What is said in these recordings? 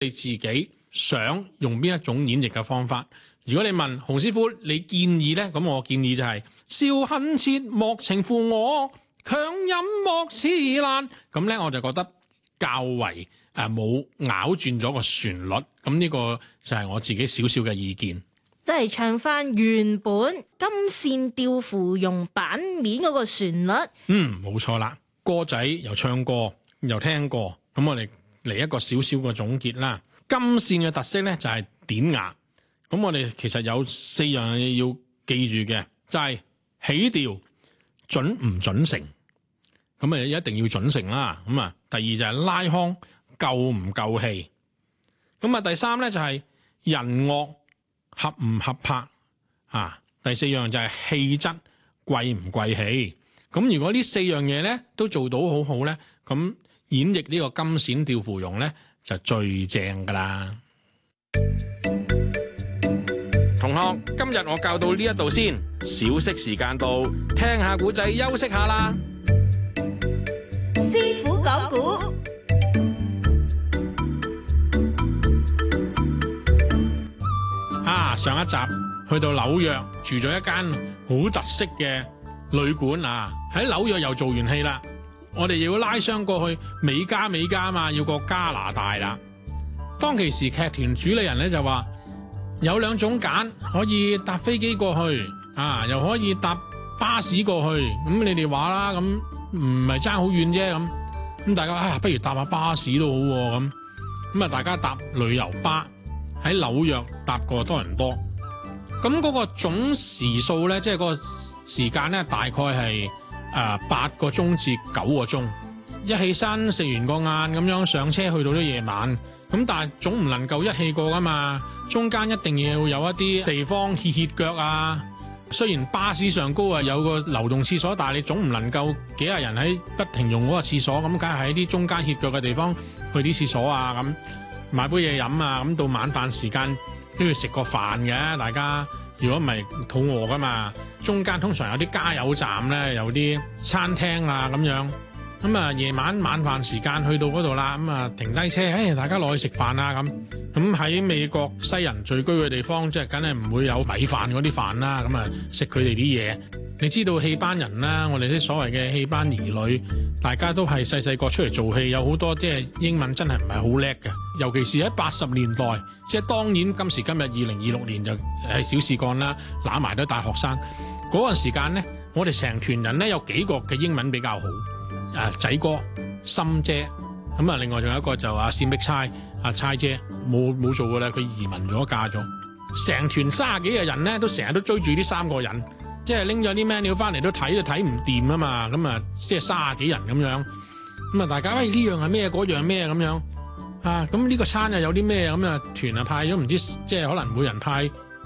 你自己想用邊一種演繹嘅方法。如果你問洪師傅你建議呢，咁我建議就係笑懇切莫情負我，強飲莫似難。咁呢，我就覺得較為冇咬轉咗個旋律。咁呢個就係我自己少少嘅意見。 即係唱翻原本金線吊芙蓉版面嗰個旋律。 冇錯啦。歌仔又唱過又聽過，咁我哋嚟一個少少嘅總結啦。金線嘅特色呢，就係典雅。咁我哋其實有4樣嘢要記住嘅，就係起調準唔準成，咁一定要準成啦。咁第二就係拉腔夠唔夠氣，咁第三咧就係人樂合唔合拍第4樣就係氣質貴唔貴氣。咁如果呢4樣嘢咧都做到好好咧，咁演繹呢個金線吊芙蓉咧就最正噶啦。同學，今日我教到呢一度先，小息時間到，聽下古仔休息下啦。 師傅講古， 上一集去到紐約住咗一間好特色嘅旅館喺紐約又做完戲啦，我哋要拉箱過去美加嘛，要過加拿大啦。當其時劇團主理人咧就話有2種揀，可以搭飛機過去又可以搭巴士過去。咁你哋話啦，咁唔係爭好遠啫。咁大家不如搭下巴士都好喎。咁大家搭旅遊巴喺紐約搭過多倫多。咁嗰個總時數咧，即係嗰個時間咧，大概係8個鐘至9個鐘。一起身食完個晏咁樣上車去到咗夜晚。咁但係總唔能夠一氣過噶嘛，中間一定要有一啲地方歇腳啊。雖然巴士上高有個流動廁所，但係你總唔能夠幾廿人喺不停用嗰個廁所，咁梗係喺啲中間歇腳嘅地方去啲廁所咁買杯嘢飲咁到晚飯時間都要食個飯嘅，大家如果唔係肚餓噶嘛。中間通常有啲加油站咧，有啲餐廳咁樣。咁夜晚飯時間去到嗰度啦，咁停低車，大家落去食飯咁喺美國西人聚居嘅地方，即係梗係唔會有米飯嗰啲飯啦。食佢哋啲嘢。你知道戲班人啦，我哋啲所謂嘅戲班兒女，大家都係細個出嚟做戲，有好多即係英文真係唔係好叻嘅。尤其是喺80年代，即係當然今時今日2026年就係小事幹啦，揦埋都大學生嗰陣時間呢，我哋成團人呢，有幾個嘅英文比較好。仔哥、心姐，另外仲有一個就冼碧釵，釵姐冇做噶啦，佢移民咗嫁咗。成團30幾個人咧，都成日都追住呢3個人，即係拎咗啲 menu 翻嚟都睇唔掂啊嘛。即係30幾人咁樣，大家喂呢樣係咩，嗰樣咩咁樣咁呢個餐又有啲咩團派咗唔知，即係可能每人派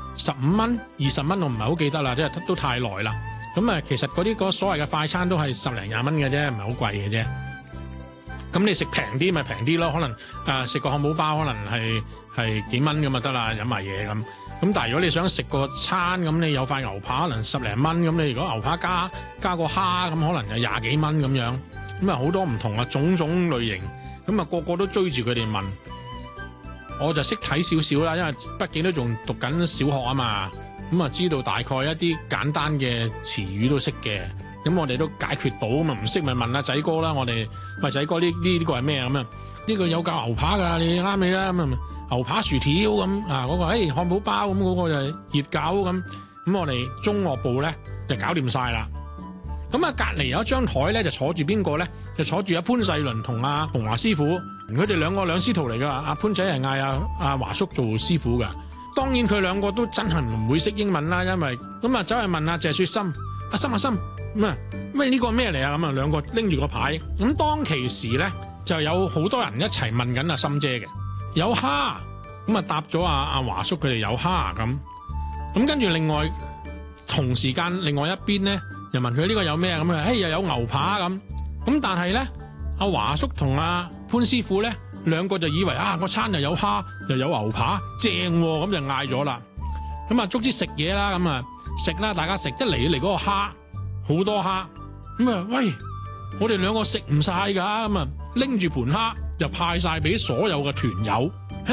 15蚊、20蚊，我唔係好記得啦，即係都太耐啦。其實嗰啲所謂嘅快餐都係10零20蚊嘅啫，唔係好貴嘅啫。咁你食平啲咪平啲咯，可能食個漢堡包可能係幾蚊咁就得啦，飲埋嘢咁。咁但係如果你想食個餐咁，你有塊牛扒可能10零蚊，咁你如果牛扒加個蝦咁，可能有20幾蚊咁樣。好多唔同種種類型，個個都追住佢哋問。我就識睇少少啦，因為畢竟都仲讀緊小學啊嘛。知道大概一啲簡單嘅詞語都識嘅，咁我哋都解決到。唔識咪問阿仔哥啦，我哋喂仔哥呢個係咩呢個有嚿牛扒㗎，你啱你啦。牛扒薯條咁嗰個漢堡包咁，嗰個就係熱狗咁。我哋中樂部咧就搞掂晒啦。隔離有一張台咧就坐住邊個咧？就坐住阿潘世倫同阿馮華師傅，佢哋兩師徒嚟㗎。阿潘仔係嗌阿華叔做師傅㗎。當然佢2個都真係唔會識英文啦，因為走去問阿謝雪心，阿心喂呢個咩嚟啊？2個拎住個牌。當其時咧就有好多人一齊問緊阿心姐嘅，有蝦答咗阿華叔佢哋有蝦咁跟住另外同時間另外一邊咧又問佢呢個有咩又有牛扒咁但係咧阿華叔同阿潘師傅咧2個就以為個餐又有蝦又有牛扒正喎，咁就嗌咗啦。足之食嘢啦，食啦，大家食一嚟嗰個蝦好多蝦喂，我哋2個食唔晒㗎，拎住盤蝦就派晒俾所有嘅團友。